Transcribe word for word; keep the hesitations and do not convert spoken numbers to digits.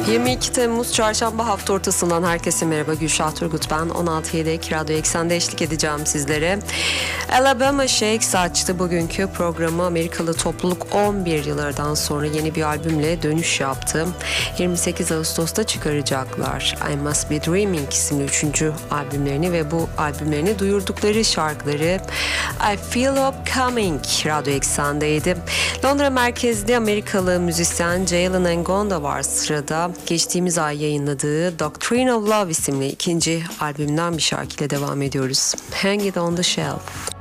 yirmi iki Temmuz Çarşamba hafta ortasından herkese merhaba. Gülşah Turgut ben. on altı yedek Radyo Eksen'de eşlik edeceğim sizlere. Alabama Shakes açtı bugünkü programı. Amerikalı topluluk on bir yıllardan sonra yeni bir albümle dönüş yaptı. yirmi sekiz Ağustos'ta çıkaracaklar. I Must Be Dreaming isimli üçüncü albümlerini ve bu albümlerini duyurdukları şarkıları I Feel Hope Coming Radyo Eksen'deydi. Londra merkezli Amerikalı müzisyen Jalen Ngonda var sırada. Geçtiğimiz ay yayınladığı Doctrine of Love isimli ikinci albümden bir şarkıyla devam ediyoruz. Hang It on the Shelf.